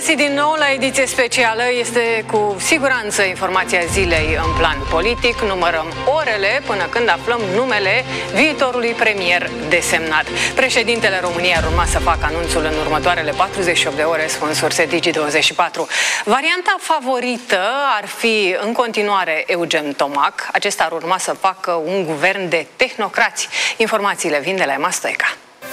găsit din nou la ediție specială. Este cu siguranță informația zilei în plan politic. Numărăm orele până când aflăm numele viitorului premier desemnat. Președintele României ar urma să facă anunțul în următoarele 48 de ore, spun surse Digi24. Varianta favorită ar fi în continuare Eugen Tomac. Acesta ar urma să facă un guvern de tehnocrați. Informațiile vin de la Emma Stoica.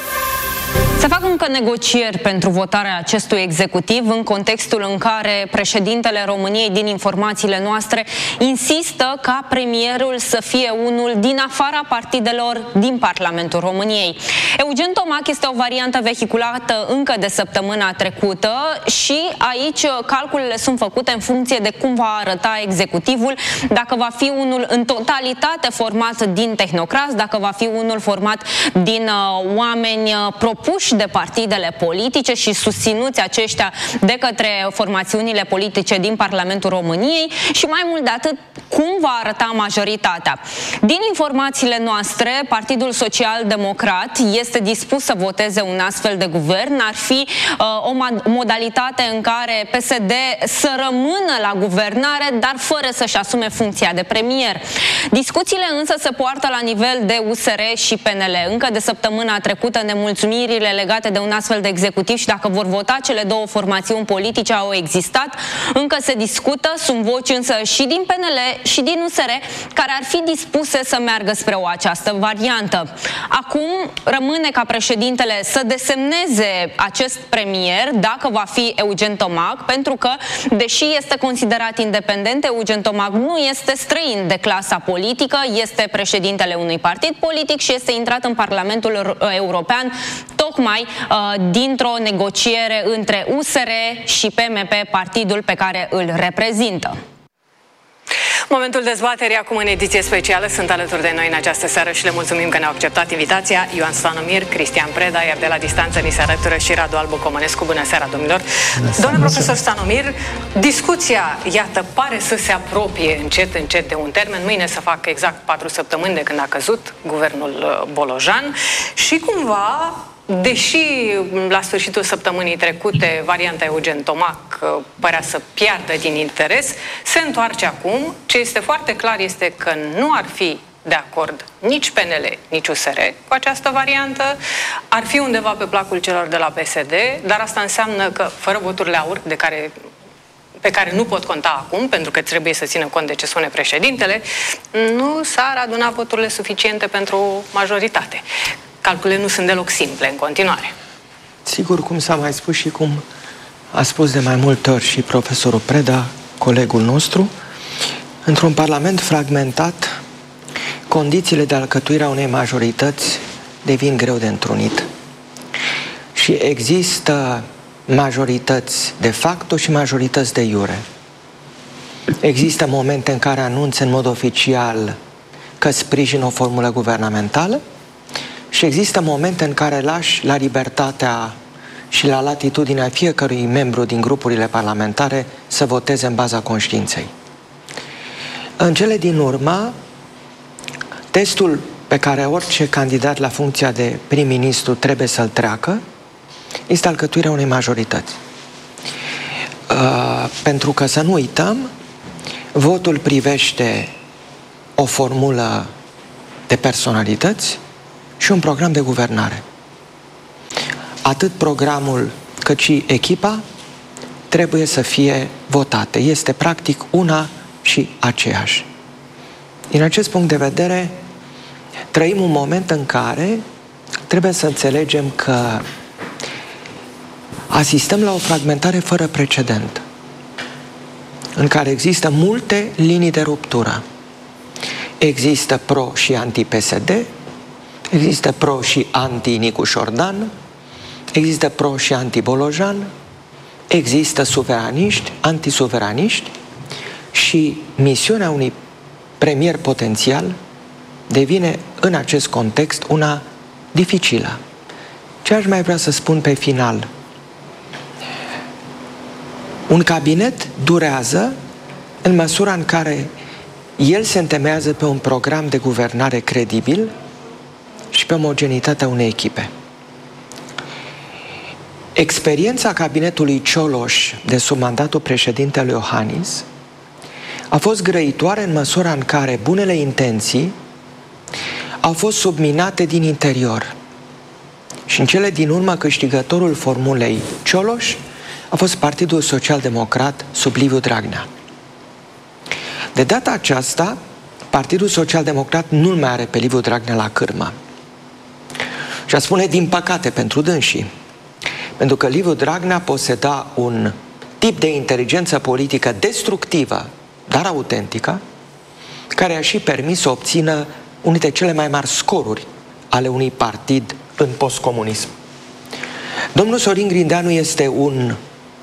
Se fac încă negocieri pentru votarea acestui executiv în contextul în care președintele României, din informațiile noastre, insistă ca premierul să fie unul din afara partidelor din Parlamentul României. Eugen Tomac este o variantă vehiculată încă de săptămâna trecută și aici calculele sunt făcute în funcție de cum va arăta executivul, dacă va fi unul în totalitate format din tehnocrați, dacă va fi unul format din oameni propuși de partidele politice și susținuți aceștia de către formațiunile politice din Parlamentul României și mai mult de atât, cum va arăta majoritatea. Din informațiile noastre, Partidul Social-Democrat este dispus să voteze un astfel de guvern. Ar fi o modalitate în care PSD să rămână la guvernare, dar fără să-și asume funcția de premier. Discuțiile însă se poartă la nivel de USR și PNL. Încă de săptămâna trecută, nemulțumirile legate de un astfel de executiv și dacă vor vota cele două formațiuni politice au existat. Încă se discută, sunt voci însă și din PNL și din USR care ar fi dispuse să meargă spre această variantă. Acum rămâne ca președintele să desemneze acest premier, dacă va fi Eugen Tomac, pentru că, deși este considerat independent, Eugen Tomac nu este străin de clasa politică, este președintele unui partid politic și este intrat în Parlamentul European tocmai dintr-o negociere între USR și PMP, partidul pe care îl reprezintă. Momentul dezbaterii acum în ediție specială. Sunt alături de noi în această seară și le mulțumim că ne-au acceptat invitația Ioan Stanomir, Cristian Preda, iar de la distanță ni se alătură și Radu Albu Comănescu. Bună seara, domnilor! Doamne profesor Stanomir, discuția, iată, pare să se apropie încet, încet de un termen. Mâine să facă exact 4 săptămâni de când a căzut guvernul Bolojan și cumva, deși la sfârșitul săptămânii trecute varianta Eugen Tomac părea să piardă din interes, se întoarce acum. Ce este foarte clar este că nu ar fi de acord nici PNL, nici USR cu această variantă. Ar fi undeva pe placul celor de la PSD, dar asta înseamnă că fără voturile aur pe care nu pot conta acum, pentru că trebuie să țină cont de ce spune președintele, nu s-ar aduna voturile suficiente pentru majoritate. Calculele nu sunt deloc simple în continuare. Sigur, cum s-a mai spus și cum a spus de mai multe ori și profesorul Preda, colegul nostru, într-un parlament fragmentat, condițiile de alcătuire a unei majorități devin greu de întrunit. Și există majorități de facto și majorități de iure. Există momente în care anunță în mod oficial că sprijină o formulă guvernamentală și există momente în care lași la libertatea și la latitudinea fiecărui membru din grupurile parlamentare să voteze în baza conștiinței. În cele din urmă, testul pe care orice candidat la funcția de prim-ministru trebuie să-l treacă este alcătuirea unei majorități. Pentru că, să nu uităm, votul privește o formulă de personalități și un program de guvernare. Atât programul cât și echipa trebuie să fie votate. Este practic una și aceeași. Din acest punct de vedere, trăim un moment în care trebuie să înțelegem că asistăm la o fragmentare fără precedent, în care există multe linii de ruptură. Există pro și anti-PSD, există pro și anti-Nicu Șordan, există pro și anti-Bolojan, există suveraniști, antisuveraniști și misiunea unui premier potențial devine în acest context una dificilă. Ce aș mai vrea să spun pe final? Un cabinet durează în măsura în care el se întemeiază pe un program de guvernare credibil și pe omogenitatea unei echipe. experiența cabinetului Cioloș de sub mandatul președintelui Iohannis a fost grăitoare în măsura în care bunele intenții au fost subminate din interior. Și în cele din urmă, câștigătorul formulei Cioloș a fost Partidul Social-Democrat sub Liviu Dragnea. De data aceasta, Partidul Social-Democrat nu-l mai are pe Liviu Dragnea la cârmă. Și a spune din păcate pentru dânsii, pentru că Liviu Dragnea poseda un tip de inteligență politică destructivă, dar autentică, care a și permis să obțină unul dintre cele mai mari scoruri ale unui partid în postcomunism. Domnul Sorin Grindeanu este un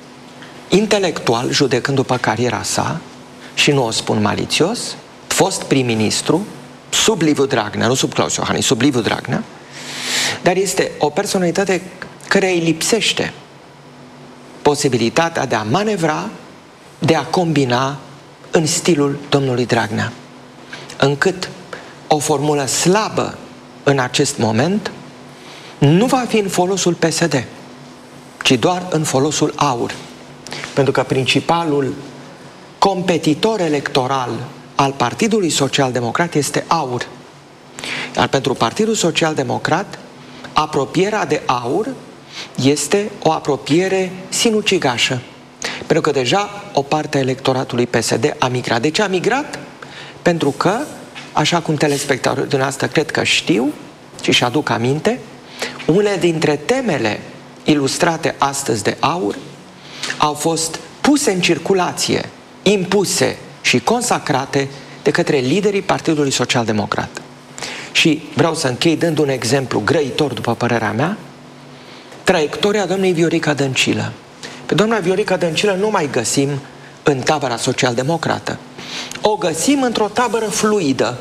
intelectual, judecând după cariera sa, și nu o spun malițios, fost prim-ministru, sub Liviu Dragnea, nu sub Claus Iohannis, sub Liviu Dragnea, dar este o personalitate care îi lipsește posibilitatea de a manevra, de a combina în stilul domnului Dragnea, încât o formulă slabă în acest moment nu va fi în folosul PSD, ci doar în folosul AUR. Pentru că principalul competitor electoral al Partidului Social-Democrat este AUR. Iar pentru Partidul Social-Democrat, apropierea de AUR este o apropiere sinucigașă. Pentru că deja o parte a electoratului PSD a migrat. De ce a migrat? Pentru că, așa cum telespectatorii dumneavoastră cred că știu și-și aduc aminte, unele dintre temele ilustrate astăzi de AUR au fost puse în circulație, impuse și consacrate de către liderii Partidului Social-Democrat. Și vreau să închei dând un exemplu grăitor, după părerea mea, traiectoria doamnei Viorica Dăncilă. Pe doamna Viorica Dăncilă nu mai găsim în tabăra social-democrată. O găsim într-o tabără fluidă,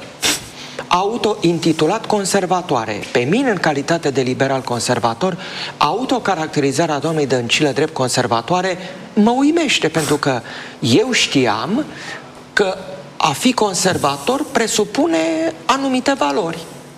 auto-intitulat conservatoare. Pe mine, în calitate de liberal conservator, autocaracterizarea doamnei Dăncilă drept conservatoare mă uimește, pentru că eu știam că a fi conservator presupune anumite valori.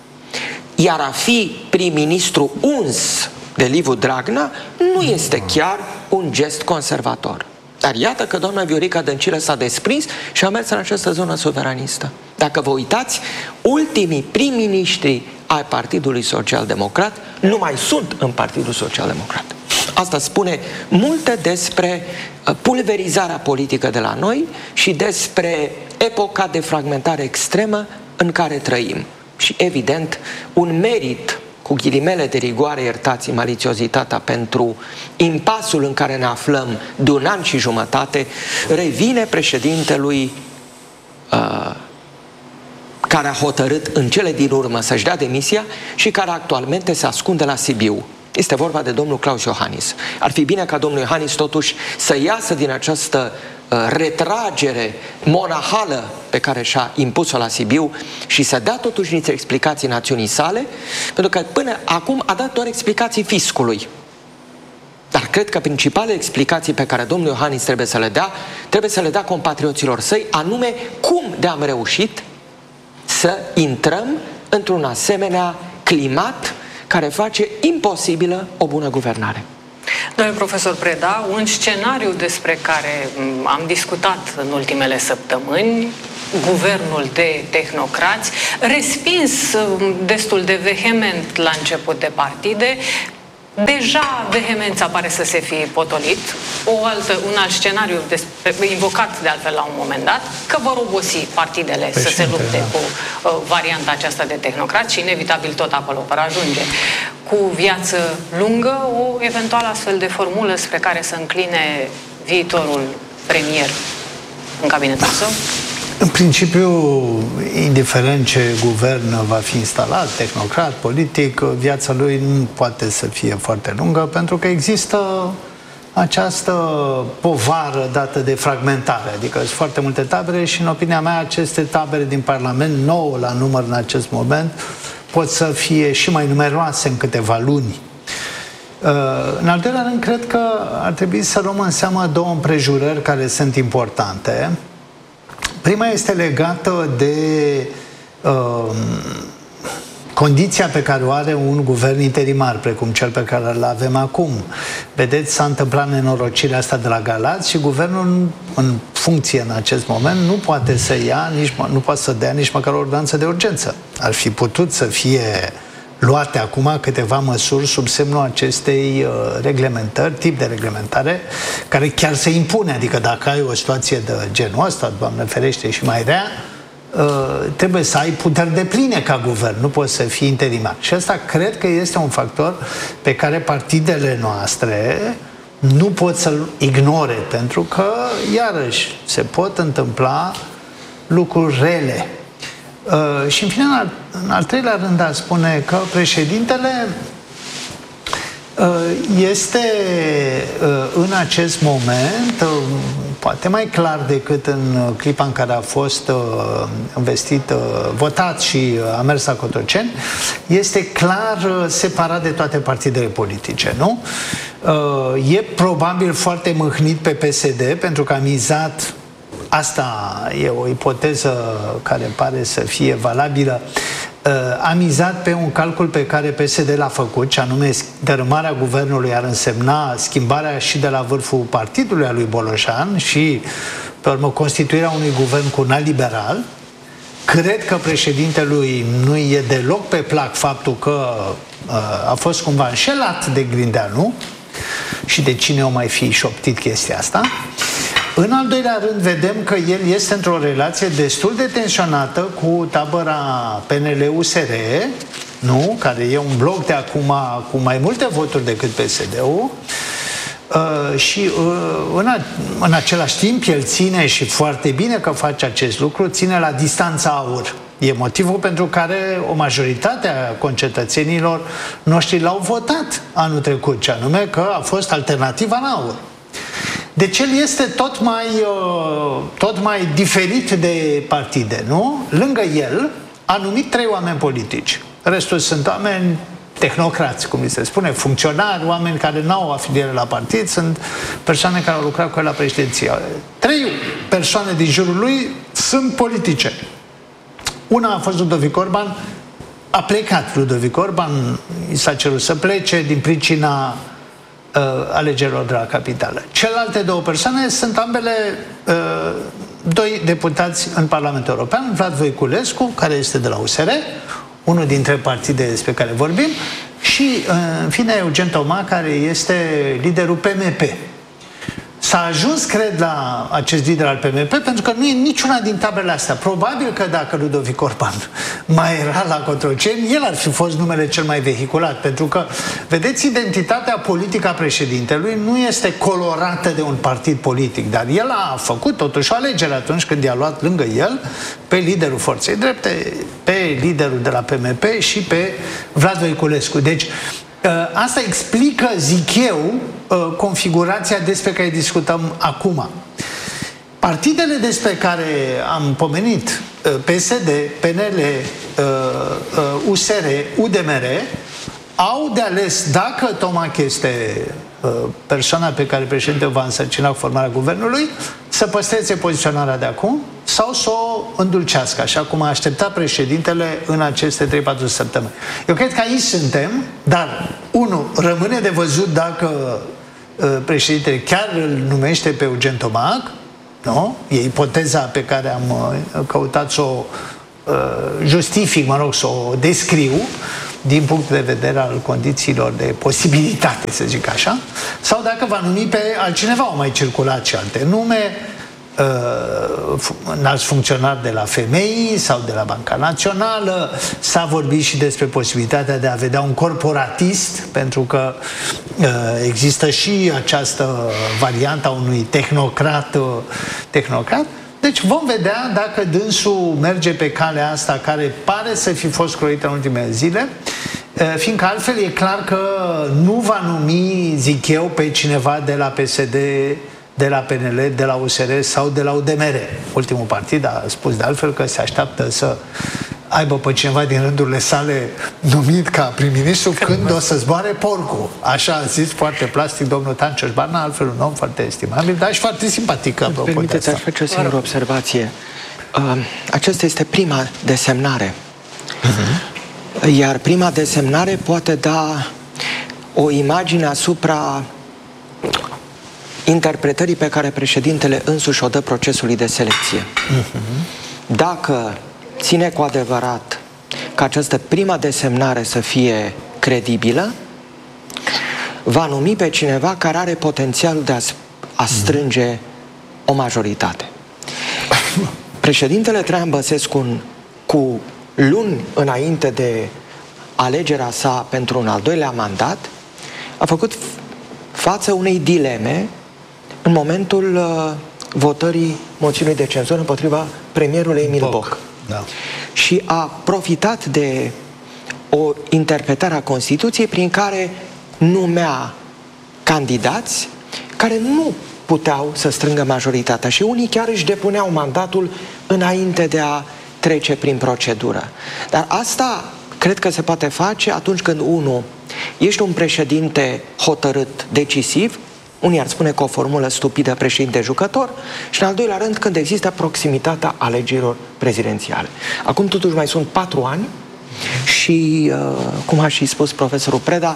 Iar a fi prim-ministru uns de Liviu Dragnea nu este chiar un gest conservator. Dar iată că doamna Viorica Dăncilă s-a desprins și a mers în această zonă suveranistă. Dacă vă uitați, ultimii prim-ministri ai Partidului Social-Democrat nu mai sunt în Partidul Social-Democrat. Asta spune multe despre pulverizarea politică de la noi și despre epoca de fragmentare extremă în care trăim. Și evident, un merit cu ghilimele de rigoare, iertați malițiozitatea, pentru impasul în care ne aflăm de un an și jumătate, revine președintelui care a hotărât în cele din urmă să-și dea demisia și care actualmente se ascunde la Sibiu. Este vorba de domnul Claus Iohannis. Ar fi bine ca domnul Iohannis totuși să iasă din această retragere monahală pe care și-a impus-o la Sibiu și să dea totuși niște explicații națiunii sale, pentru că până acum a dat doar explicații fiscului. Dar cred că principalele explicații pe care domnul Iohannis trebuie să le dea compatrioților săi, anume cum de-am reușit să intrăm într-un asemenea climat care face imposibilă o bună guvernare. Domnule profesor Preda, un scenariu despre care am discutat în ultimele săptămâni, guvernul de tehnocrați, respins destul de vehement la început de partide, deja vehemența pare să se fi potolit. Un alt scenariu invocat de altfel la un moment dat, că vor obosi partidele să se lupte cu varianta aceasta de tehnocrați și inevitabil tot acolo vor ajunge. Cu viață lungă, o eventuală astfel de formulă spre care să încline viitorul premier în cabinetul său? În principiu, indiferent ce guvern va fi instalat, tehnocrat, politic, viața lui nu poate să fie foarte lungă, pentru că există această povară dată de fragmentare. Adică sunt foarte multe tabere și, în opinia mea, aceste tabere din Parlament, 9 la număr în acest moment, pot să fie și mai numeroase în câteva luni. În al doilea rând, cred că ar trebui să luăm în seamă două împrejurări care sunt importante. Prima este legată de condiția pe care o are un guvern interimar, precum cel pe care îl avem acum. Vedeți, s-a întâmplat nenorocirea asta de la Galați și guvernul în funcție în acest moment nu poate să ia, nu poate să dea nici măcar o ordonanță de urgență. Ar fi putut să fie luate acum câteva măsuri sub semnul acestei reglementări, tip de reglementare, care chiar se impune. Adică dacă ai o situație de genul ăsta, Doamne ferește, și mai rea, trebuie să ai puteri depline ca guvern, nu poți să fii interimar. Și asta cred că este un factor pe care partidele noastre nu pot să-l ignore, pentru că, iarăși, se pot întâmpla lucruri rele. Și în fine, în al treilea rând, aș spune că președintele este în acest moment, poate mai clar decât în clipa în care a fost investit, votat și a mers la Cotroceni, este clar separat de toate partidele politice, nu? E probabil foarte mâhnit pe PSD, pentru că a mizat, asta e o ipoteză care pare să fie valabilă, a mizat pe un calcul pe care PSD l-a făcut, și anume dărâmarea guvernului ar însemna schimbarea și de la vârful partidului a lui Boloșan și, pe urmă, constituirea unui guvern cu un alt liberal. Cred că președintelui nu e deloc pe plac faptul că a fost cumva înșelat de Grindeanu și de cine o mai fi șoptit chestia asta. În al doilea rând, vedem că el este într-o relație destul de tensionată cu tabăra PNL-USR, nu? Care e un bloc de acum cu mai multe voturi decât PSD-ul, și în același timp el ține, și foarte bine că face acest lucru, ține la distanța AUR. E motivul pentru care o majoritate a concetățenilor noștri l-au votat anul trecut, ce anume că a fost alternativa în AUR. Deci el este tot mai diferit de partide, nu? Lângă el a numit 3 oameni politici. Restul sunt oameni tehnocrați, cum li se spune, funcționari, oameni care n-au afiliere la partid, sunt persoane care au lucrat cu el la președinție. 3 persoane din jurul lui sunt politice. Una a fost Ludovic Orban, a plecat Ludovic Orban, i s-a cerut să plece din pricina alegerilor de la capitală. Celelalte 2 persoane sunt ambele 2 deputați în Parlamentul European, Vlad Voiculescu, care este de la USR, unul dintre partide despre care vorbim, și, în fine, Eugen Toma, care este liderul PMP. S-a ajuns, cred, la acest lider al PMP pentru că nu e niciuna din tabele astea. Probabil că dacă Ludovic Orban mai era la Cotroceni, el ar fi fost numele cel mai vehiculat. Pentru că, vedeți, identitatea politică a președintelui nu este colorată de un partid politic, dar el a făcut totuși o alegere atunci când i-a luat lângă el pe liderul Forței Drepte, pe liderul de la PMP și pe Vlad Voiculescu. Deci, asta explică, zic eu, configurația despre care discutăm acum. Partidele despre care am pomenit, PSD, PNL, USR, UDMR, au de ales dacă Tomac este persoana pe care președintele va însărcina cu formarea guvernului, să păstreze poziționarea de acum sau să o îndulcească, așa cum a așteptat președintele în aceste 3-4 săptămâni. Eu cred că aici suntem, dar, rămâne de văzut dacă președintele chiar îl numește pe Eugen Tomac, nu? E ipoteza pe care am căutat să o justific, să o descriu din punct de vedere al condițiilor de posibilitate, să zic așa, sau dacă va numi pe altcineva. Au mai circulat și alte nume, înalți funcționari de la FMI sau de la Banca Națională. S-a vorbit și despre posibilitatea de a vedea un corporatist, pentru că există și această variantă a unui tehnocrat. Deci vom vedea dacă dânsul merge pe calea asta care pare să fi fost croită în ultimele zile, fiindcă altfel e clar că nu va numi, zic eu, pe cineva de la PSD, de la PNL, de la USR sau de la UDMR. Ultimul partid a spus de altfel că se așteaptă să aibă pe cineva din rândurile sale numit ca prim-ministru când o să zboare porcul. Așa a zis foarte plastic domnul Tancioș Barna, altfel un om foarte estimabil, dar și foarte simpatic. Permiteți, aș face o singură observație. Aceasta este prima desemnare. Iar prima desemnare poate da o imagine asupra interpretării pe care președintele însuși o dă procesului de selecție. Dacă ține cu adevărat ca această prima desemnare să fie credibilă, va numi pe cineva care are potențialul de a strânge o majoritate. Președintele Traian Băsescu, cu luni înainte de alegerea sa pentru un al doilea mandat, a făcut față unei dileme în momentul votării moțiunii de cenzură împotriva premierului Emil Boc. Da. Și a profitat de o interpretare a Constituției prin care numea candidați care nu puteau să strângă majoritatea și unii chiar își depuneau mandatul înainte de a trece prin procedură. Dar asta cred că se poate face atunci când, unu, ești un președinte hotărât, decisiv, unii ar spune cu o formulă stupidă președinte jucător, și în al doilea rând când există proximitatea alegerilor prezidențiale. Acum totuși mai sunt 4 ani și, cum a și spus profesorul Preda,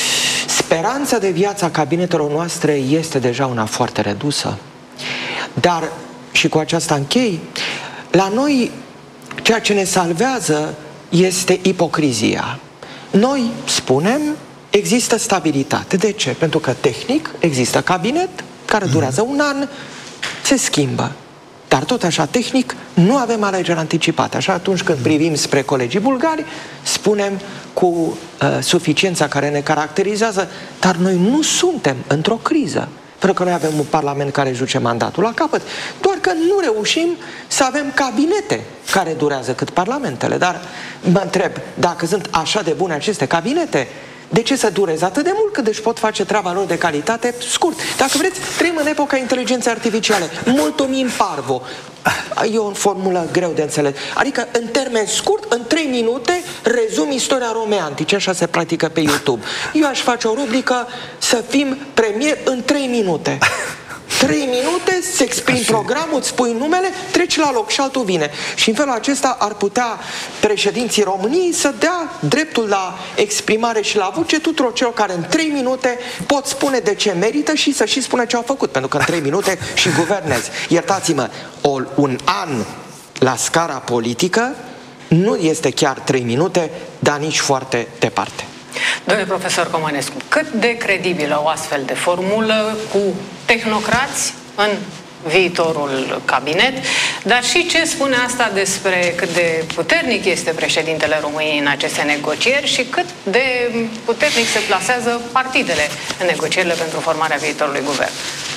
speranța de viață a cabinetelor noastre este deja una foarte redusă. Dar, și cu aceasta închei, la noi ceea ce ne salvează este ipocrizia. Noi spunem, există stabilitate. De ce? Pentru că tehnic există cabinet care durează un an, se schimbă. Dar tot așa tehnic nu avem alegeri anticipate. Așa atunci când privim spre colegii bulgari, spunem cu suficiența care ne caracterizează, dar noi nu suntem într-o criză. Pentru că noi avem un parlament care își duce mandatul la capăt. Doar că nu reușim să avem cabinete care durează cât parlamentele. Dar mă întreb, dacă sunt așa de bune aceste cabinete, de ce să dureze atât de mult când își pot face treaba lor de calitate scurt? Dacă vreți, trăim în epoca inteligenței artificiale. Mulțumim parvo. E o formulă greu de înțeles. Adică, în termen scurt, în 3 minute, rezum istoria Romei antice. Așa se practică pe YouTube. Eu aș face o rubrică să fim premier în 3 minute. 3 minute, se exprimi programul, îți spui numele, treci la loc și altul vine. Și în felul acesta ar putea președinții României să dea dreptul la exprimare și la voce tuturor celor care în 3 minute pot spune de ce merită și să și spune ce au făcut. Pentru că în 3 minute și guvernezi. Iertați-mă, un an la scara politică nu este chiar 3 minute, dar nici foarte departe. Domnule profesor Comănescu, cât de credibilă o astfel de formulă cu tehnocrați în viitorul cabinet, dar și ce spune asta despre cât de puternic este președintele României în aceste negocieri și cât de puternic se plasează partidele în negocierile pentru formarea viitorului guvern?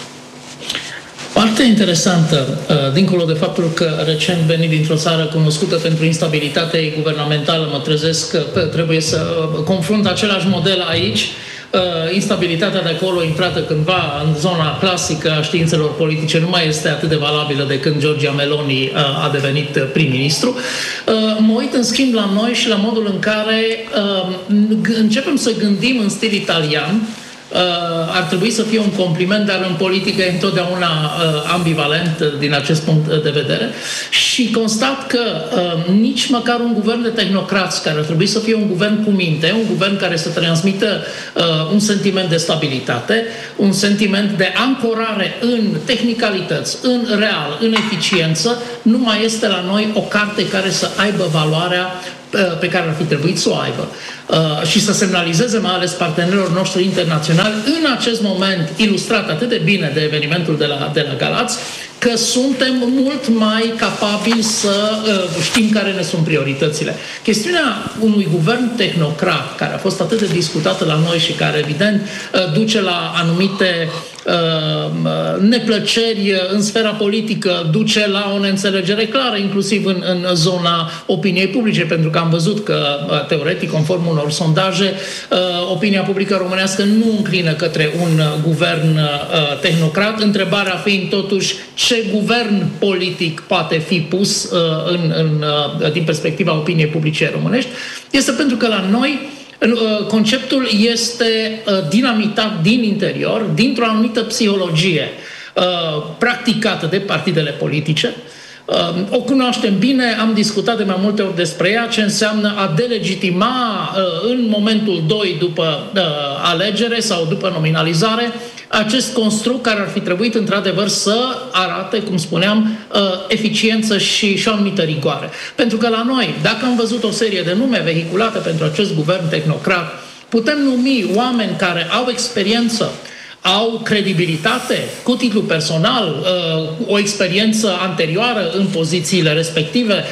Foarte interesantă, dincolo de faptul că recent venit dintr-o țară cunoscută pentru instabilitate guvernamentală, mă trezesc că trebuie să confrunt același model aici. Instabilitatea de acolo, intrată cândva în zona clasică a științelor politice, nu mai este atât de valabilă de când Giorgia Meloni a devenit prim-ministru. Mă uit în schimb la noi și la modul în care începem să gândim în stil italian. Ar trebui să fie un compliment, dar în politică e întotdeauna ambivalent din acest punct de vedere. Și constat că nici măcar un guvern de tehnocrați, care ar trebui să fie un guvern cu minte, un guvern care să transmită un sentiment de stabilitate, un sentiment de ancorare în tehnicalități, în real, în eficiență, nu mai este la noi o carte care să aibă valoarea pe care ar fi trebuit să o aibă și să semnalizeze mai ales partenerilor noștri internaționali în acest moment ilustrat atât de bine de evenimentul de la Galați, că suntem mult mai capabili să știm care ne sunt prioritățile. Chestiunea unui guvern tehnocrat, care a fost atât de discutată la noi și care evident duce la anumite neplăceri în sfera politică, duce la o neînțelegere clară, inclusiv în zona opiniei publice, pentru că am văzut că, teoretic, conform unor sondaje, opinia publică românească nu înclină către un guvern tehnocrat, întrebarea fiind totuși ce guvern politic poate fi pus din perspectiva opiniei publice românești. Este pentru că la noi conceptul este dinamitat din interior, dintr-o anumită psihologie practicată de partidele politice, O cunoaștem bine, am discutat de mai multe ori despre ea, ce înseamnă a delegitima în momentul 2 după alegere sau după nominalizare acest construct care ar fi trebuit într-adevăr să arate, cum spuneam, eficiență și o anumită rigoare. Pentru că la noi, dacă am văzut o serie de nume vehiculate pentru acest guvern tehnocrat, putem numi oameni care au experiență, au credibilitate cu titlu personal, o experiență anterioară în pozițiile respective,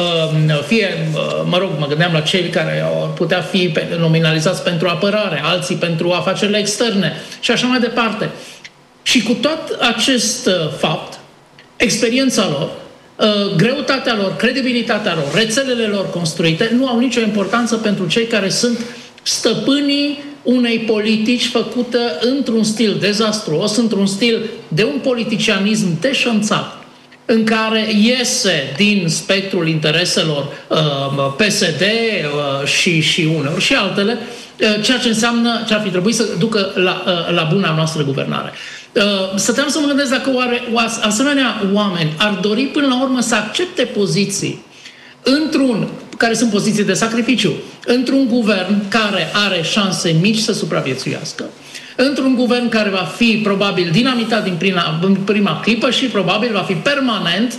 mă gândeam la cei care ar putea fi nominalizați pentru apărare, alții pentru afacerile externe și așa mai departe. Și cu tot acest fapt, experiența lor, greutatea lor, credibilitatea lor, rețelele lor construite, nu au nicio importanță pentru cei care sunt stăpânii unei politici făcută într-un stil dezastruos, într-un stil de un politicianism deșanțat, în care iese din spectrul intereselor PSD și uneori și altele, ceea ce înseamnă ce ar fi trebuit să ducă la buna noastră guvernare. Stăteam să mă gândesc dacă oare asemenea oameni ar dori până la urmă să accepte poziții care sunt poziții de sacrificiu, într-un guvern care are șanse mici să supraviețuiască, într-un guvern care va fi probabil dinamitat din prima clipă și probabil va fi permanent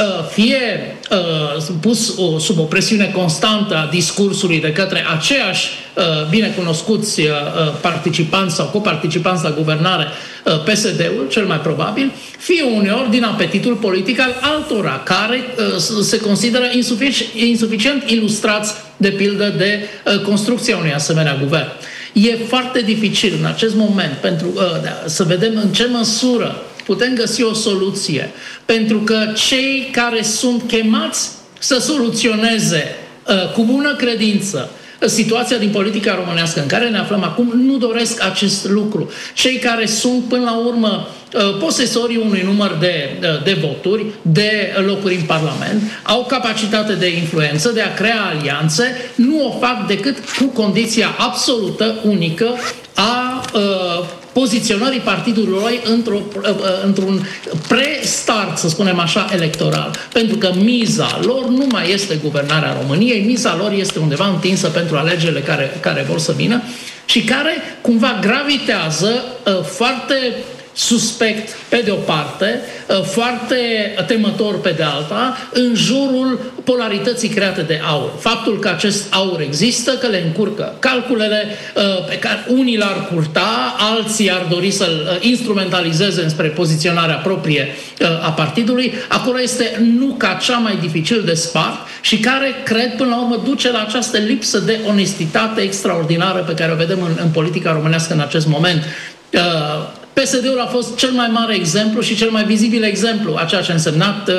fie pus sub o presiune constantă a discursului de către aceiași binecunoscuți participanți sau coparticipanți la guvernare, PSD-ul, cel mai probabil, fie uneori din apetitul politic al altora, care se consideră insuficient ilustrați, de pildă, de construcția unui asemenea guvern. E foarte dificil în acest moment să vedem în ce măsură putem găsi o soluție, pentru că cei care sunt chemați să soluționeze cu bună credință situația din politica românească în care ne aflăm acum nu doresc acest lucru. Cei care sunt până la urmă posesorii unui număr de voturi, de locuri în Parlament, au capacitate de influență, de a crea alianțe, nu o fac decât cu condiția absolută, unică, a poziționării partidului într-un pre-start, să spunem așa, electoral. Pentru că miza lor nu mai este guvernarea României, miza lor este undeva întinsă pentru alegerile care vor să vină și care cumva gravitează foarte suspect pe de o parte, foarte temător pe de alta, în jurul polarității create de aur. Faptul că acest aur există, că le încurcă calculele, pe care unii l-ar curta, alții ar dori să-l instrumentalizeze înspre poziționarea proprie a partidului, acolo este nuca cea mai dificil de spart și care, cred, până la urmă duce la această lipsă de onestitate extraordinară pe care o vedem în politica românească în acest moment. PSD-ul a fost cel mai mare exemplu și cel mai vizibil exemplu a ceea ce a însemnat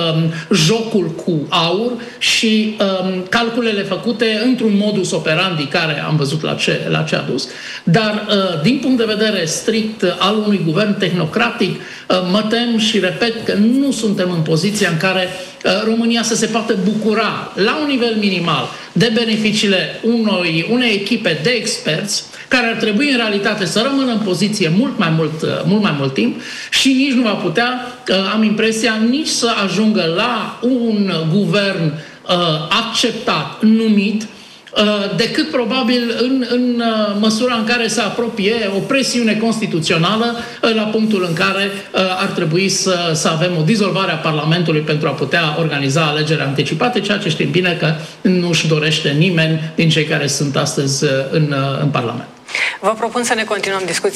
jocul cu aur și calculele făcute într-un modus operandi care am văzut la ce a dus. Dar din punct de vedere strict al unui guvern tehnocratic, mă tem și repet că nu suntem în poziția în care România să se poată bucura la un nivel minimal de beneficiile unei echipe de experți care ar trebui în realitate să rămână în poziție mult mai mult timp și nici nu va putea, am impresia, nici să ajungă la un guvern acceptat, numit, decât probabil în măsura în care se apropie o presiune constituțională la punctul în care ar trebui să avem o dizolvare a Parlamentului pentru a putea organiza alegeri anticipate, ceea ce știm bine că nu își dorește nimeni din cei care sunt astăzi în Parlament. Vă propun să ne continuăm discuția.